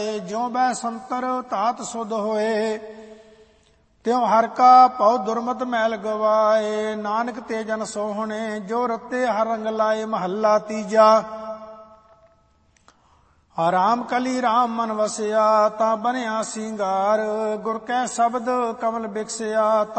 ਜਿਉ ਬੈ ਸੰਤਰ ਤਾਤ ਸੁਧ ਹੋਏ, ਤਿਉ ਹਰ ਕਾ ਭਉ ਦੁਰਮਤ ਮੈਲ ਗਵਾਏ। ਨਾਨਕ ਤੇ ਜਨ ਸੋਹਣੇ, ਜੋ ਰਤੇ ਹਰ ਰੰਗ ਲਾਏ। ਮਹੱਲਾ ਤੀਜਾ। ਰਾਮ ਕਲੀ ਰਾਮ ਮਨ ਵਸਿਆ, ਤਾਂ ਬਣਿਆ ਸਿੰਗਾਰ। ਗੁਰ ਕੈ ਸ਼ਬਦ ਕਮਲ ਬਿਕਸਿਆ,